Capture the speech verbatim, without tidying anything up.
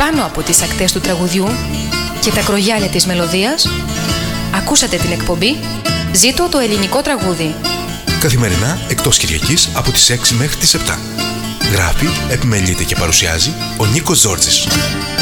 πάνω από τις ακτές του τραγουδιού και τα κρογιάλια της μελωδίας, ακούσατε την εκπομπή «Ζήτω το ελληνικό τραγούδι». Καθημερινά εκτός Κυριακής από τις έξι μέχρι τις επτά. Γράφει, επιμελείται και παρουσιάζει ο Νίκος Ζόρτζης.